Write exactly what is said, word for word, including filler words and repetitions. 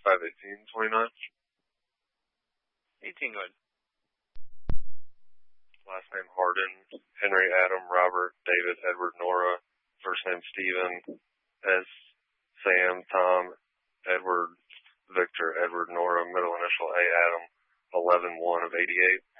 five eighteen twenty-nine. eighteen, go ahead. Last name Harden, Henry, Adam, Robert, David, Edward, Nora. First name Stephen, S. Sam, Tom, Edward, Victor, Edward, Nora. Middle initial A, Adam. eleven one of eighty-eight.